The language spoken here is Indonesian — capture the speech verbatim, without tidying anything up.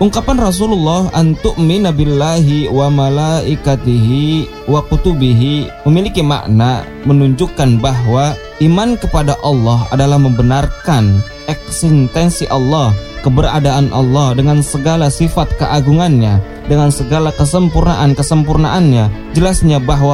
Ungkapan Rasulullah antu'mina billahi wa malaikatihi wa kutubihi memiliki makna menunjukkan bahwa iman kepada Allah adalah membenarkan eksistensi Allah, keberadaan Allah dengan segala sifat keagungannya, dengan segala kesempurnaan-kesempurnaannya. Jelasnya bahwa